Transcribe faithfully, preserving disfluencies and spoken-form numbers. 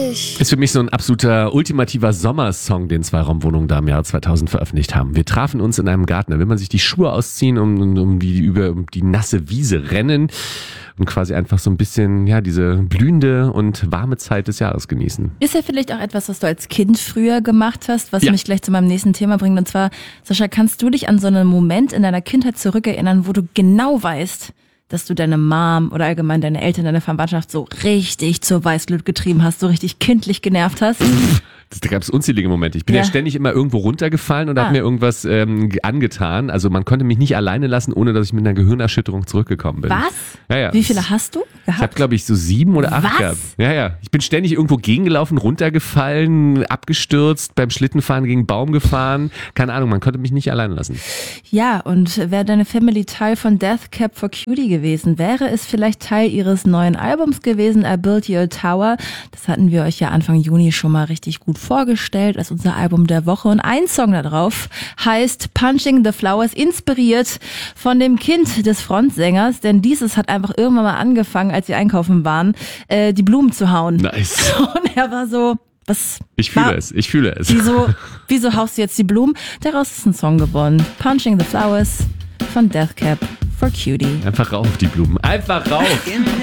dich. Ist für mich so ein absoluter ultimativer Sommersong, den Zweiraumwohnungen da im Jahr zweitausend veröffentlicht haben. Wir trafen uns in einem Garten, da will man sich die Schuhe ausziehen, um, um, um die über um die nasse Wiese rennen und quasi einfach so ein bisschen ja diese blühende und warme Zeit des Jahres genießen. Ist ja vielleicht auch etwas, was du als Kind früher gemacht hast, was Ja. mich gleich zu meinem nächsten Thema bringt. Und zwar, Sascha, kannst du dich an so einen Moment in deiner Kindheit zurückerinnern, wo du genau weißt, dass du deine Mom oder allgemein deine Eltern, deine Verwandtschaft so richtig zur Weißglut getrieben hast, so richtig kindlich genervt hast? Da gab es unzählige Momente. Ich bin ja, Ja. ständig immer irgendwo runtergefallen und Ah. habe mir irgendwas ähm, angetan. Also man konnte mich nicht alleine lassen, ohne dass ich mit einer Gehirnerschütterung zurückgekommen bin. Was? Ja, ja. Wie viele hast du Ich habe, gehabt? glaube ich, so sieben oder acht Was? gehabt. Ja, ja. Ich bin ständig irgendwo gegengelaufen, runtergefallen, abgestürzt, beim Schlittenfahren gegen einen Baum gefahren. Keine Ahnung, man konnte mich nicht alleine lassen. Ja, und wäre deine Family Teil von Death Cab for Cutie gewesen, wäre es vielleicht Teil ihres neuen Albums gewesen, I Built You a Tower. Das hatten wir euch ja Anfang Juni schon mal richtig gut vorgestellt als unser Album der Woche. Und ein Song da drauf heißt Punching the Flowers, inspiriert von dem Kind des Frontsängers, denn dieses hat einfach irgendwann mal angefangen, als sie einkaufen waren, äh, die Blumen zu hauen. Nice. Und er war so, was? Ich fühle war, es, ich fühle es. Wieso, wieso haust du jetzt die Blumen? Daraus ist ein Song geworden. Punching the Flowers von Death Cab for Cutie. Einfach rauf, die Blumen. Einfach rauf.